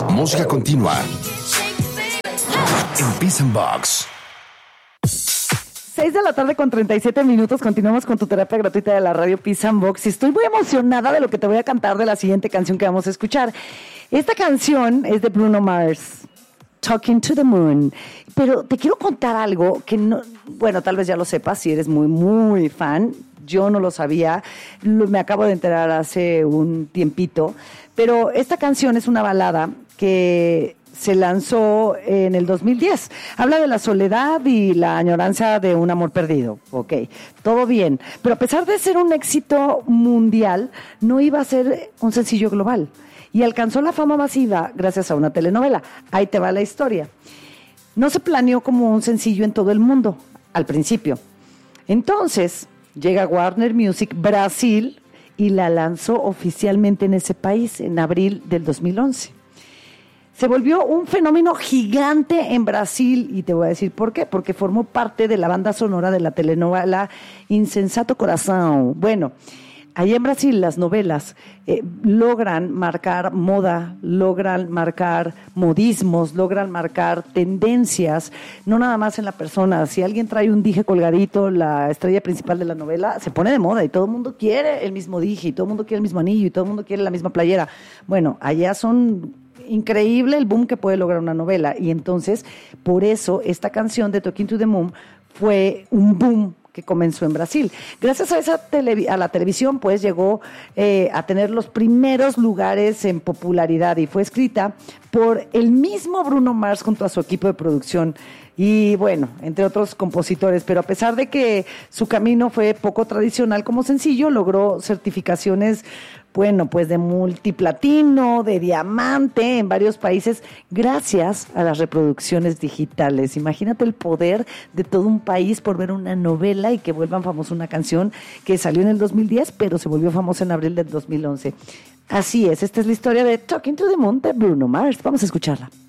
Música continua en Peace and Box. 6 de la tarde con 37 minutos. Continuamos con tu terapia gratuita de la radio Peace and Box. Y estoy muy emocionada de lo que te voy a cantar de la siguiente canción que vamos a escuchar. Esta canción es de Bruno Mars, Talking to the Moon. Pero te quiero contar algo que no, bueno, tal vez ya lo sepas si eres muy, muy fan. Yo no lo sabía, me acabo de enterar hace un tiempito. Pero esta canción es una balada que se lanzó en el 2010. Habla de la soledad y la añoranza de un amor perdido. Ok, todo bien. Pero a pesar de ser un éxito mundial, no iba a ser un sencillo global. Y alcanzó la fama masiva gracias a una telenovela. Ahí te va la historia. No se planeó como un sencillo en todo el mundo, al principio. Entonces, llega Warner Music Brasil y la lanzó oficialmente en ese país en abril del 2011. Se volvió un fenómeno gigante en Brasil y te voy a decir por qué. Porque formó parte de la banda sonora de la telenovela Insensato Coração. Bueno, allá en Brasil las novelas logran marcar moda, logran marcar modismos, logran marcar tendencias, no nada más en la persona. Si alguien trae un dije colgadito, la estrella principal de la novela, se pone de moda y todo el mundo quiere el mismo dije, y todo el mundo quiere el mismo anillo, y todo el mundo quiere la misma playera. Bueno, allá son increíble el boom que puede lograr una novela. Y entonces, por eso, esta canción de Talking to the Moon fue un boom que comenzó en Brasil. Gracias a a la televisión, pues, llegó a tener los primeros lugares en popularidad y fue escrita por el mismo Bruno Mars junto a su equipo de producción y, bueno, entre otros compositores. Pero a pesar de que su camino fue poco tradicional como sencillo, logró certificaciones, bueno, pues de multiplatino, de diamante en varios países, gracias a las reproducciones digitales. Imagínate el poder de todo un país por ver una novela y que vuelvan famosa una canción que salió en el 2010, pero se volvió famosa en abril del 2011. Así es, esta es la historia de Talking to the Moon de Bruno Mars. Vamos a escucharla.